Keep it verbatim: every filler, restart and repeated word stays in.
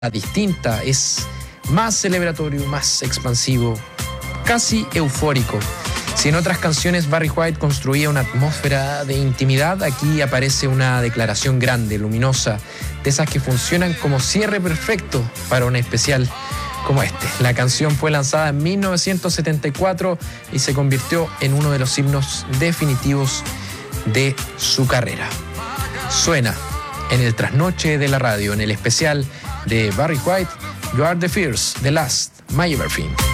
distinta, es más celebratorio, más expansivo, casi eufórico. Si en otras canciones Barry White construía una atmósfera de intimidad, aquí aparece una declaración grande, luminosa, de esas que funcionan como cierre perfecto para un especial como este. La canción fue lanzada en mil novecientos setenta y cuatro y se convirtió en uno de los himnos definitivos de su carrera. Suena en el trasnoche de la radio, en el especial de Barry White, You Are the First, The Last, My Everything.